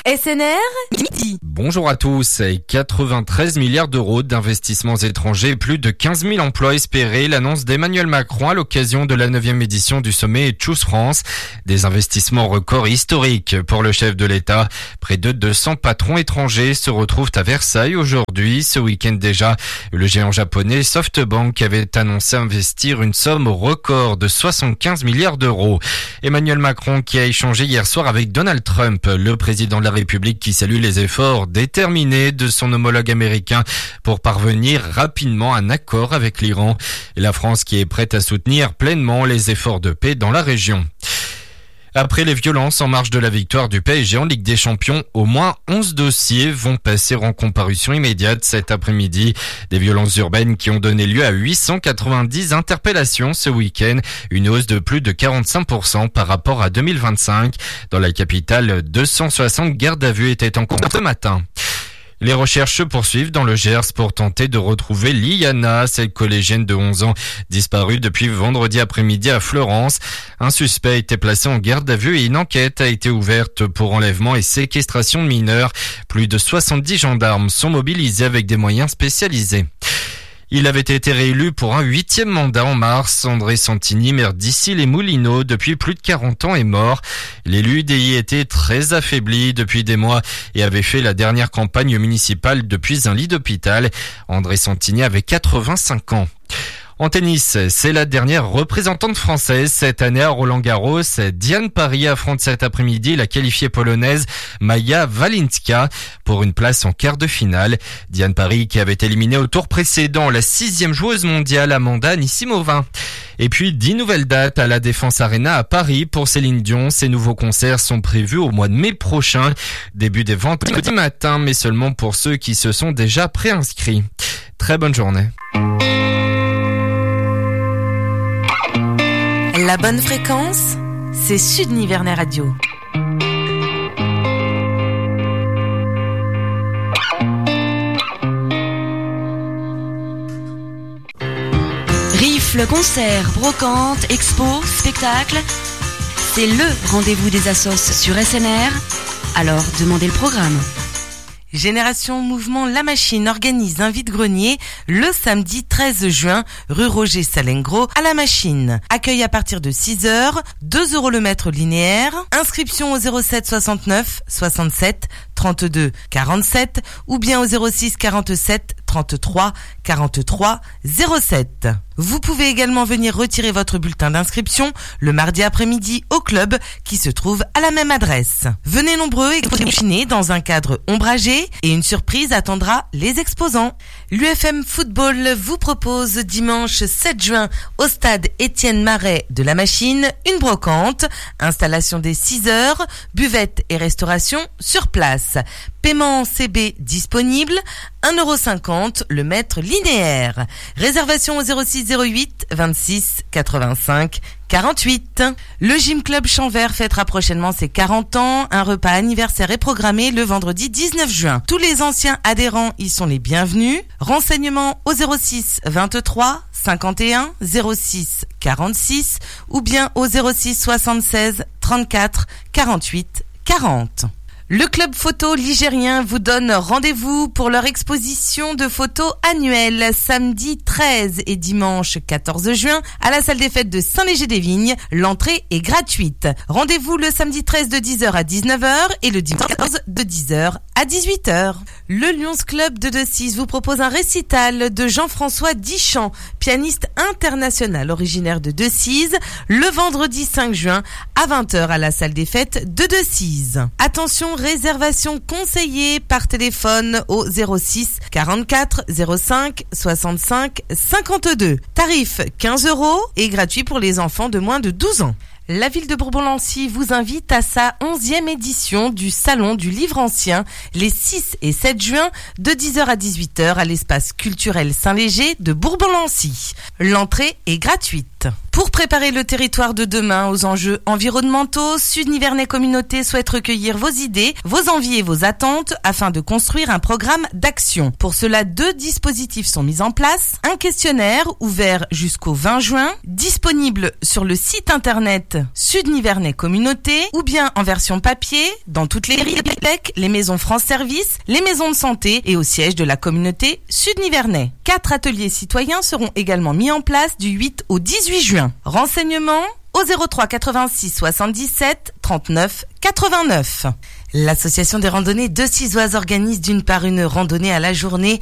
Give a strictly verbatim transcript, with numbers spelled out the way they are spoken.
S N R midi. Bonjour à tous. quatre-vingt-treize milliards d'euros d'investissements étrangers, plus de quinze mille emplois espérés, l'annonce d'Emmanuel Macron à l'occasion de la neuvième édition du sommet Choose France. Des investissements records historiques pour le chef de l'État. Près de deux cents patrons étrangers se retrouvent à Versailles aujourd'hui. Ce week-end déjà, le géant japonais SoftBank avait annoncé investir une somme record de soixante-quinze milliards d'euros. Emmanuel Macron qui a échangé hier soir avec Donald Trump, le président de la République qui salue les efforts déterminés de son homologue américain pour parvenir rapidement à un accord avec l'Iran. Et la France qui est prête à soutenir pleinement les efforts de paix dans la région. Après les violences en marge de la victoire du P S G en Ligue des Champions, au moins onze dossiers vont passer en comparution immédiate cet après-midi. Des violences urbaines qui ont donné lieu à huit cent quatre-vingt-dix interpellations ce week-end, une hausse de plus de quarante-cinq pour cent par rapport à deux mille vingt-cinq. Dans la capitale, deux cent soixante gardes à vue étaient en cours ce matin. Les recherches se poursuivent dans le Gers pour tenter de retrouver Liana, cette collégienne de onze ans, disparue depuis vendredi après-midi à Fleurance. Un suspect a été placé en garde à vue et une enquête a été ouverte pour enlèvement et séquestration de mineurs. Plus de soixante-dix gendarmes sont mobilisés avec des moyens spécialisés. Il avait été réélu pour un huitième mandat en mars. André Santini, maire d'Issy-les-Moulineaux, depuis plus de quarante ans, est mort. L'élu U D I était très affaibli depuis des mois et avait fait la dernière campagne municipale depuis un lit d'hôpital. André Santini avait quatre-vingt-cinq ans. En tennis, c'est la dernière représentante française cette année à Roland-Garros. Diane Parry affronte cet après-midi la qualifiée polonaise Maja Walinska pour une place en quart de finale. Diane Parry qui avait éliminé au tour précédent la sixième joueuse mondiale Amanda Anisimova. Et puis dix nouvelles dates à la Défense Arena à Paris pour Céline Dion. Ces nouveaux concerts sont prévus au mois de mai prochain. Début des ventes lundi matin, mais seulement pour ceux qui se sont déjà préinscrits. Très bonne journée. La bonne fréquence, c'est Sud Nivernais Radio. Rifle, concert, brocante, expo, spectacle. C'est le rendez-vous des assos sur S N R. Alors, demandez le programme. Génération Mouvement La Machine organise un vide-grenier le samedi treize juin, rue Roger Salengro, à La Machine. Accueil à partir de six heures, deux euros le mètre linéaire. Inscription au zéro sept soixante-neuf soixante-sept trente-deux quarante-sept ou bien au zéro six quarante-sept trente-trois quarante-trois zéro sept. Vous pouvez également venir retirer votre bulletin d'inscription le mardi après-midi au club qui se trouve à la même adresse. Venez nombreux et continuez dans un cadre ombragé et une surprise attendra les exposants. L'U F M Football vous propose dimanche sept juin au stade Étienne Marais de La Machine une brocante, installation des six heures, buvette et restauration sur place. Paiement en C B disponible, un euro cinquante le mètre linéaire. Réservation au zéro six zéro huit vingt-six quatre-vingt-cinq quarante-huit. Le Gym Club Champs-Verts fêtera prochainement ses quarante ans. Un repas anniversaire est programmé le vendredi dix-neuf juin. Tous les anciens adhérents y sont les bienvenus. Renseignements au zéro six vingt-trois cinquante et un zéro six quarante-six ou bien au zéro six soixante-seize trente-quatre quarante-huit quarante. Le club photo ligérien vous donne rendez-vous pour leur exposition de photos annuelle samedi treize et dimanche quatorze juin à la salle des fêtes de Saint-Léger-des-Vignes. L'entrée est gratuite. Rendez-vous le samedi treize de dix heures à dix-neuf heures et le dimanche quatorze de dix heures à dix-huit heures. Le Lions Club de Decize vous propose un récital de Jean-François Dichamp, pianiste international originaire de Decize, le vendredi cinq juin à vingt heures à la salle des fêtes de Decize. Attention, réservation conseillée par téléphone au zéro six quarante-quatre zéro cinq soixante-cinq cinquante-deux. Tarif quinze euros et gratuit pour les enfants de moins de douze ans. La ville de Bourbon-Lancy vous invite à sa onzième édition du Salon du Livre Ancien les six et sept juin de dix heures à dix-huit heures à l'espace culturel Saint-Léger de Bourbon-Lancy. L'entrée est gratuite. huit. Pour préparer le territoire de demain aux enjeux environnementaux, Sud Nivernais Communauté souhaite recueillir vos idées, vos envies et vos attentes afin de construire un programme d'action. Pour cela, deux dispositifs sont mis en place. Un questionnaire ouvert jusqu'au vingt juin, disponible sur le site internet Sud Nivernais Communauté ou bien en version papier dans toutes les bibliothèques, les maisons France Service, les maisons de santé et au siège de la communauté Sud Nivernais. Quatre ateliers citoyens seront également mis en place du huit au dix-huit juin. Renseignements au zéro trois quatre-vingt-six soixante-dix-sept trente-neuf quatre-vingt-neuf. L'association des randonnées de Cizoise organise d'une part une randonnée à la journée